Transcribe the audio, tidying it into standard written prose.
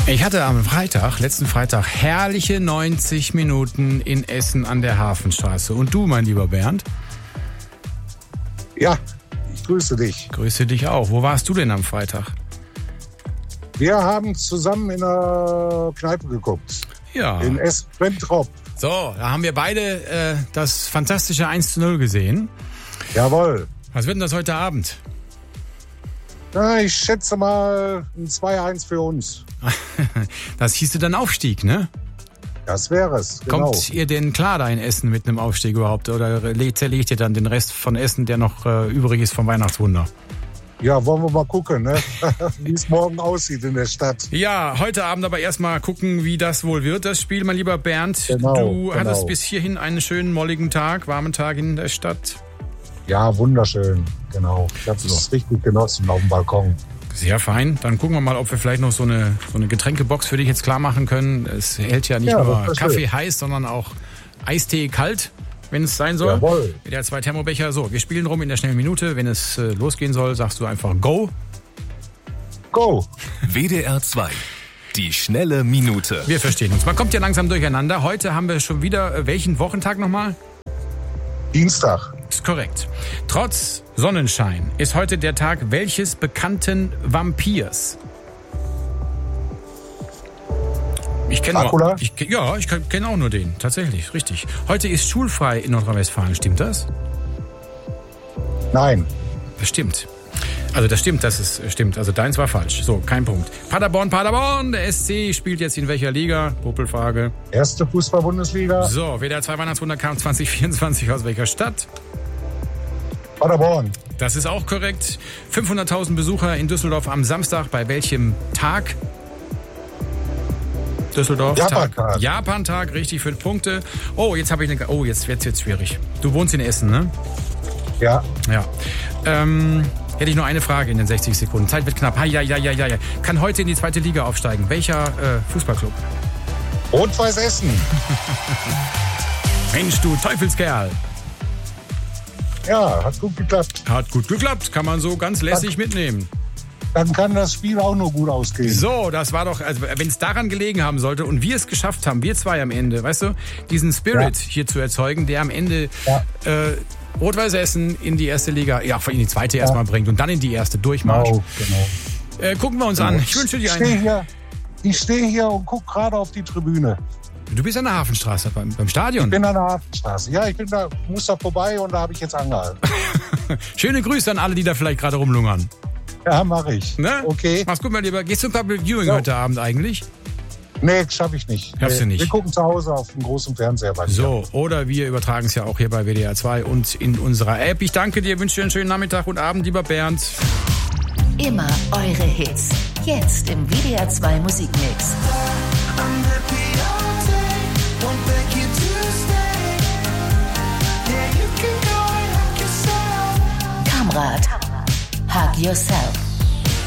Ich hatte am letzten Freitag, herrliche 90 Minuten in Essen an der Hafenstraße. Und du, mein lieber Bernd? Ja, ich grüße dich. Grüße dich auch. Wo warst du denn am Freitag? Wir haben zusammen in einer Kneipe geguckt. Ja. In Essen-Brentrop. So, da haben wir beide das fantastische 1:0 gesehen. Jawohl. Was wird denn das heute Abend? Na, ich schätze mal ein 2-1 für uns. Das hieße dann Aufstieg, ne? Das wäre es, genau. Kommt ihr denn klar da in Essen mit einem Aufstieg überhaupt? Oder zerlegt ihr dann den Rest von Essen, der noch übrig ist vom Weihnachtswunder? Ja, wollen wir mal gucken, ne? Wie es morgen aussieht in der Stadt. Ja, heute Abend aber erstmal gucken, wie das wohl wird, das Spiel, mein lieber Bernd. Genau, du hattest bis hierhin einen schönen, molligen Tag, warmen Tag in der Stadt. Ja, wunderschön, genau. Ich habe es richtig genossen auf dem Balkon. Sehr fein. Dann gucken wir mal, ob wir vielleicht noch so eine Getränkebox für dich jetzt klar machen können. Es hält ja nicht nur Kaffee heiß, sondern auch Eistee kalt, wenn es sein soll. Jawohl. Wieder 2 Thermobecher. So, wir spielen rum in der schnellen Minute. Wenn es losgehen soll, sagst du einfach Go. Go. WDR 2. Die schnelle Minute. Wir verstehen uns. Man kommt ja langsam durcheinander. Heute haben wir schon wieder, welchen Wochentag nochmal? Dienstag. Ist korrekt. Trotz Sonnenschein ist heute der Tag welches bekannten Vampirs? Ich kenne auch nur den. Tatsächlich, richtig. Heute ist schulfrei in Nordrhein-Westfalen. Stimmt das? Nein. Das stimmt. Also das stimmt, stimmt. Also deins war falsch. So, kein Punkt. Paderborn. Der SC spielt jetzt in welcher Liga? Popelfrage. Erste Fußball-Bundesliga. So, WDR 2 Weihnachtswunder kam 2024 aus welcher Stadt? Paderborn. Das ist auch korrekt. 500.000 Besucher in Düsseldorf am Samstag. Bei welchem Tag? Düsseldorf. Japan-Tag. Japan-Tag, richtig, 5 Punkte. Oh, jetzt jetzt wird's jetzt schwierig. Du wohnst in Essen, ne? Ja. Ja. Hätte ich nur eine Frage in den 60 Sekunden. Zeit wird knapp. Ja. Kann heute in die 2. Liga aufsteigen. Welcher Fußballclub? Rot-Weiß Essen. Mensch, du Teufelskerl. Ja, hat gut geklappt. Hat gut geklappt. Kann man so ganz lässig mitnehmen. Dann kann das Spiel auch nur gut ausgehen. So, das war doch, also wenn es daran gelegen haben sollte und wir es geschafft haben, wir zwei am Ende, weißt du, diesen Spirit hier zu erzeugen, der am Ende Rot-Weiß Essen in die 1. Liga, in die 2. erstmal bringt und dann in die 1. Durchmarsch. Genau. Gucken wir uns an. Ich wünsche dir Ich stehe hier und gucke gerade auf die Tribüne. Du bist an der Hafenstraße beim Stadion? Ich bin an der Hafenstraße. Ja, ich bin da, muss da vorbei und da habe ich jetzt angehalten. Schöne Grüße an alle, die da vielleicht gerade rumlungern. Ja, mache ich. Ne? Okay. Mach's gut, mein Lieber. Gehst du zum Public Viewing heute Abend eigentlich? Nee, schaffe ich nicht. Schaffst du nicht? Wir gucken zu Hause auf dem großen Fernseher. So, oder wir übertragen es ja auch hier bei WDR 2 und in unserer App. Ich danke dir, wünsche dir einen schönen Nachmittag und Abend, lieber Bernd. Immer eure Hits. Jetzt im WDR 2 Musikmix. Kamrat, Hug Yourself.